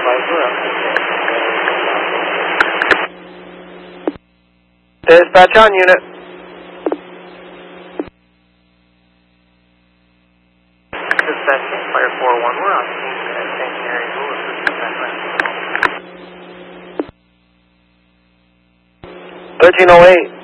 Dispatch on unit. Dispatch, Fire 4-1, we're on scene at Sanctuary Rule Assistant. 1308.